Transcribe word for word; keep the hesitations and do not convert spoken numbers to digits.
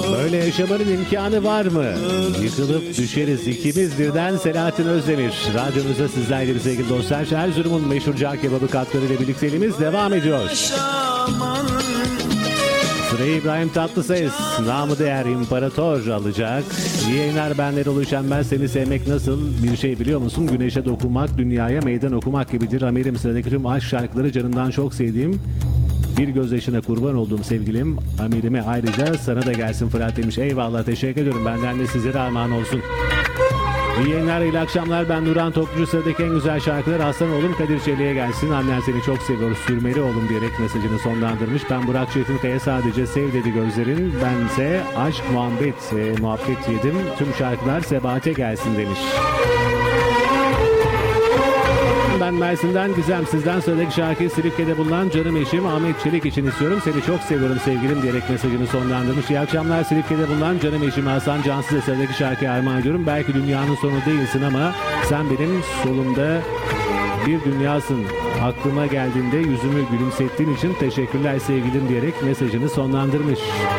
Böyle yaşamanın imkanı var mı? Yıkılıp düşeriz ikimiz birden. Selahattin Özdemir. Radyomuzda sizlerle bir sevgili dostlar. Erzurum'un meşhur cağ kebabı katlarıyla birlikteliğimiz devam ediyor. Sırayı İbrahim Tatlıses, namı değer imparator alacak. İyi yayınlar, benler oluşan ben seni sevmek nasıl bir şey biliyor musun? Güneşe dokunmak, dünyaya meydan okumak gibidir. Amirim, sıradaki tüm aşk şarkıları canından çok sevdiğim, bir gözyaşına kurban olduğum sevgilim Amirime ayrıca sana da gelsin Fırat demiş. Eyvallah, teşekkür ediyorum. Benden de sizlere armağan olsun. İyi yayınlar, iyi akşamlar. Ben Nurhan Toplucu. Sıradaki en güzel şarkılar Aslan oğlum Kadir Çelik'e gelsin. Annen seni çok seviyoruz sürmeli oğlum diyerek mesajını sonlandırmış. Ben Burak Çetinkaya, sadece sev dedi gözlerin. Bense aşk muhabbet e, muhabbet yedim. Tüm şarkılar Sebahat'e gelsin demiş. Ben Mersin'den Gizem, sizden sıradaki şarkıyı Silifke'de bulunan canım eşim Ahmet Çelik için istiyorum. Seni çok seviyorum sevgilim diyerek mesajını sonlandırmış. İyi akşamlar, Silifke'de bulunan canım eşim Hasan Cansız'a sıradaki şarkıyı armağan ediyorum. Belki dünyanın sonu değilsin ama sen benim solumda bir dünyasın. Aklıma geldiğinde yüzümü gülümsettiğin için teşekkürler sevgilim diyerek mesajını sonlandırmış.